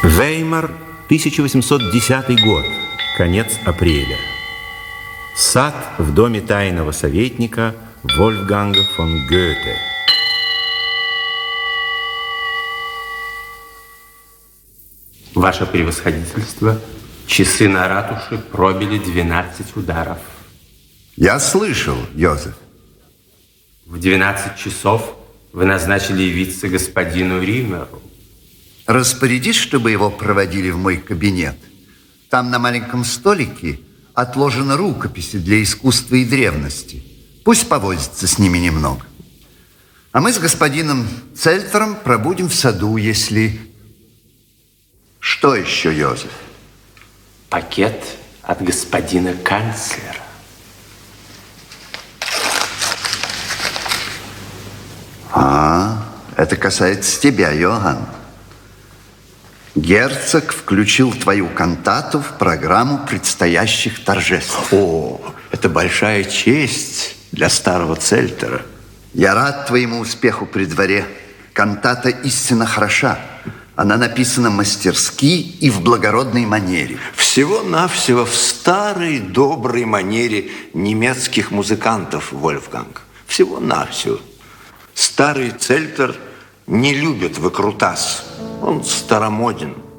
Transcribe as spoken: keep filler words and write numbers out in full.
Веймар, тысяча восемьсот десятый год, конец апреля. Сад в доме тайного советника Вольфганга фон Гёте. Ваше превосходительство, часы на ратуше пробили двенадцать ударов. Я слышал, Йозеф. В двенадцать часов вы назначили явиться господину Риммеру. Распорядись, чтобы его проводили в мой кабинет. Там на маленьком столике отложены рукописи для искусства и древности. Пусть повозится с ними немного. А мы с господином Цельтером пробудем в саду, если... Что еще, Йозеф? Пакет от господина канцлера. А, это касается тебя, Йоганн. Герцог включил твою кантату в программу предстоящих торжеств. О, это большая честь для старого Цельтера. Я рад твоему успеху при дворе. Кантата истинно хороша. Она написана мастерски и в благородной манере. Всего-навсего в старой доброй манере немецких музыкантов, Вольфганг. Всего-навсего. Старый Цельтер не любит выкрутас. Он старомоден.